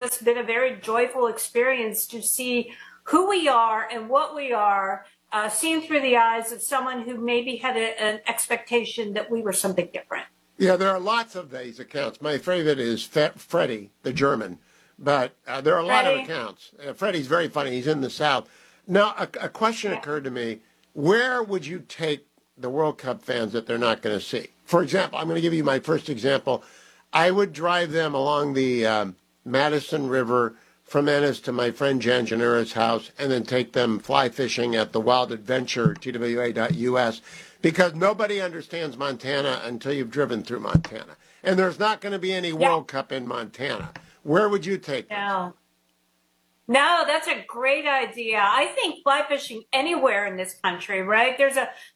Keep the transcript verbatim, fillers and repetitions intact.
just been a very joyful experience to see who we are and what we are, uh, seen through the eyes of someone who maybe had a, an expectation that we were something different. Yeah, there are lots of these accounts. My favorite is Fe- Freddie, the German, but uh, there are a lot of Freddie? accounts. Uh, Freddie's very funny. He's in the South. Now, a, a question Yeah. occurred to me. Where would you take the World Cup fans that they're not going to see? For example, I'm going to give you my first example. I would drive them along the um, Madison River from Ennis to my friend Jan Janera's house and then take them fly fishing at the Wild Adventure, T W A dot U S, because nobody understands Montana until you've driven through Montana. And there's not going to be any Yeah. World Cup in Montana. Where would you take them? No. No, that's a great idea. I think fly fishing anywhere in this country, right? There's a